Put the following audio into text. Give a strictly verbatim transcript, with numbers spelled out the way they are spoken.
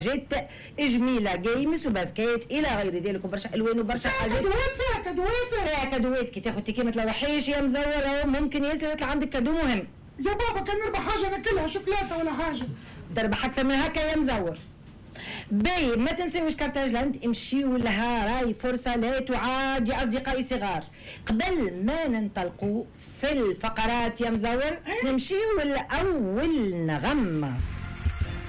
جيت جميله جيمس وباسكيت الى غير ذلك وبرشا الوان وبرشا حاجات. كادوات فيها كادوات فيها كادوات كي تاخذ تيكي ما تلوحيش يا مزوره، ممكن ياسر يطلع عندك كادو مهم. يا بابا كان نربح حاجه ناكلها شوكولاته ولا حاجه. تربح اكثر من هكا يا مزور. باهي ما تنساوش كارتاجلاند، امشيوا لها راي فرصه لا تعاد يا اصدقائي صغار. قبل ما ننطلقوا في الفقرات يا مزور نمشيوا لاول نغمه.